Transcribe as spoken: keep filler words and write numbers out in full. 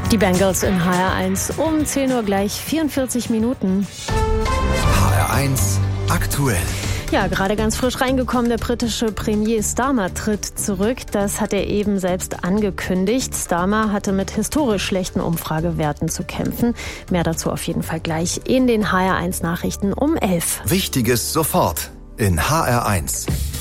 Die Bengals in H R eins um zehn Uhr gleich vierundvierzig Minuten. H R eins aktuell. Ja, gerade ganz frisch reingekommen, der britische Premier Starmer tritt zurück. Das hat er eben selbst angekündigt. Starmer hatte mit historisch schlechten Umfragewerten zu kämpfen. Mehr dazu auf jeden Fall gleich in den H R eins Nachrichten um elf. Wichtiges sofort in H R eins.